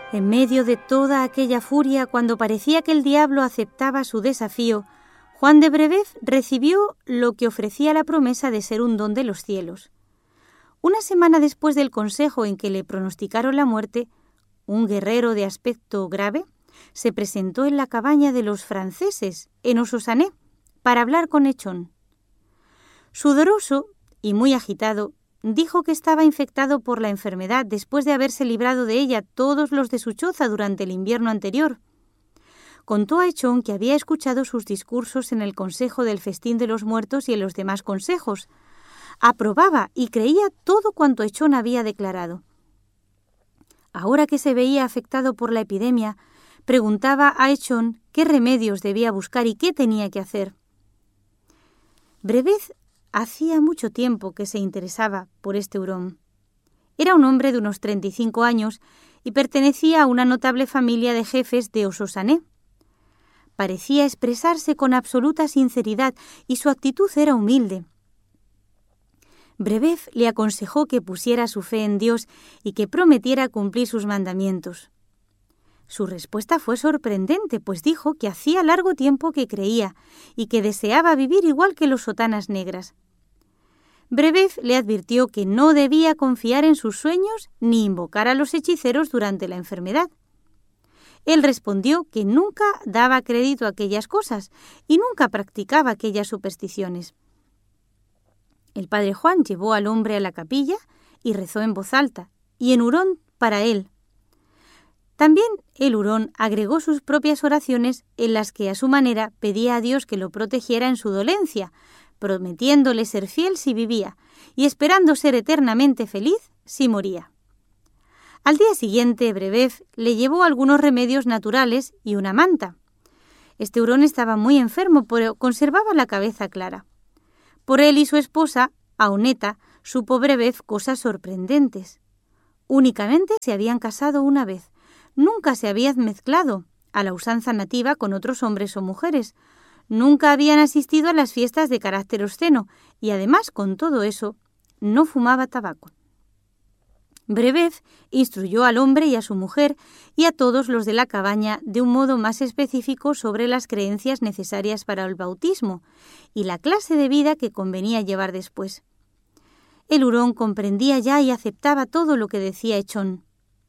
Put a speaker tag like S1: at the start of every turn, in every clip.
S1: En medio de toda aquella furia, cuando parecía que el diablo aceptaba su desafío, Juan de Brebeuf recibió lo que ofrecía la promesa de ser un don de los cielos. Una semana después del consejo en que le pronosticaron la muerte, un guerrero de aspecto grave se presentó en la cabaña de los franceses, en Ossossané, para hablar con Echón. Sudoroso y muy agitado, dijo que estaba infectado por la enfermedad después de haberse librado de ella todos los de su choza durante el invierno anterior. Contó a Echón que había escuchado sus discursos en el consejo del festín de los muertos y en los demás consejos. Aprobaba y creía todo cuanto Echón había declarado. Ahora que se veía afectado por la epidemia, preguntaba a Echón qué remedios debía buscar y qué tenía que hacer. Brebeuf hacía mucho tiempo que se interesaba por este hurón. Era un hombre de unos 35 años y pertenecía a una notable familia de jefes de Ossossané. Parecía expresarse con absoluta sinceridad y su actitud era humilde. Brebeuf le aconsejó que pusiera su fe en Dios y que prometiera cumplir sus mandamientos. Su respuesta fue sorprendente, pues dijo que hacía largo tiempo que creía y que deseaba vivir igual que los sotanas negras. Brebeuf le advirtió que no debía confiar en sus sueños ni invocar a los hechiceros durante la enfermedad. Él respondió que nunca daba crédito a aquellas cosas y nunca practicaba aquellas supersticiones. El padre Juan llevó al hombre a la capilla y rezó en voz alta, y en hurón para él. También el hurón agregó sus propias oraciones en las que a su manera pedía a Dios que lo protegiera en su dolencia, prometiéndole ser fiel si vivía y esperando ser eternamente feliz si moría. Al día siguiente, Brebeuf le llevó algunos remedios naturales y una manta. Este hurón estaba muy enfermo, pero conservaba la cabeza clara. Por él y su esposa, Auneta, supo Brebeuf cosas sorprendentes. Únicamente se habían casado una vez. Nunca se habían mezclado, a la usanza nativa, con otros hombres o mujeres. Nunca habían asistido a las fiestas de carácter obsceno y además, con todo eso, no fumaba tabaco. Brebeuf instruyó al hombre y a su mujer y a todos los de la cabaña de un modo más específico sobre las creencias necesarias para el bautismo y la clase de vida que convenía llevar después. El hurón comprendía ya y aceptaba todo lo que decía Echón.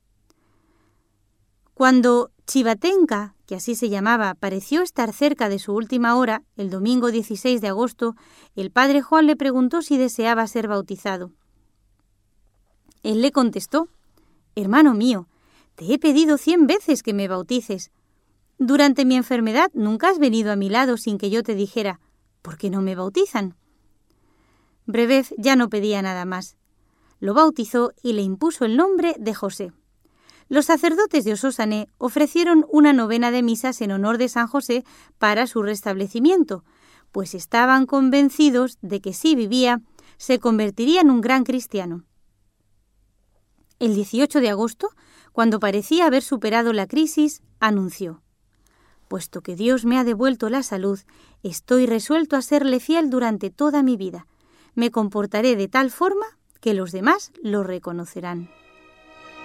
S1: Cuando Chivatenka, que así se llamaba, pareció estar cerca de su última hora, el domingo 16 de agosto, el padre Juan le preguntó si deseaba ser bautizado. Él le contestó: «Hermano mío, te he pedido 100 veces que me bautices. Durante mi enfermedad nunca has venido a mi lado sin que yo te dijera: ¿por qué no me bautizan?». Brebeuf ya no pedía nada más. Lo bautizó y le impuso el nombre de José. Los sacerdotes de Ossossané ofrecieron una novena de misas en honor de San José para su restablecimiento, pues estaban convencidos de que si vivía, se convertiría en un gran cristiano. El 18 de agosto, cuando parecía haber superado la crisis, anunció: «Puesto que Dios me ha devuelto la salud, estoy resuelto a serle fiel durante toda mi vida. Me comportaré de tal forma que los demás lo reconocerán».